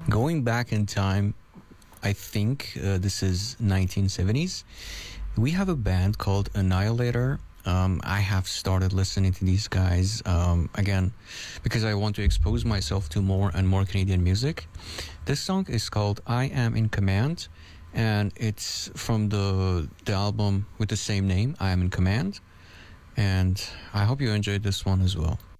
Going back in time, I think this is 1970s. We have a band called Annihilator. I have started listening to these guys again because I want to expose myself to more and more Canadian music. This song is called I Am in Command, and it's from the album with the same name, I Am in Command. And I hope you enjoyed this one as well.